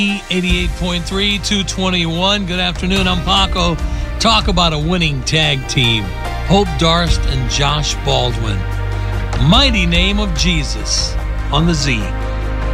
88.3, 221. Good afternoon. I'm Paco. Talk about a winning tag team. Hope Darst and Josh Baldwin. Mighty Name of Jesus on the Z.